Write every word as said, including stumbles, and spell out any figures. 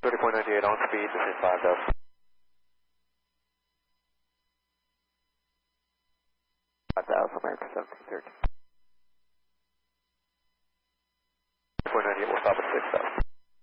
thirty-four ninety-eight on speed, this is five thousand. five thousand, American seventeen thirty. thirty-four ninety-eight, we'll stop at six thousand.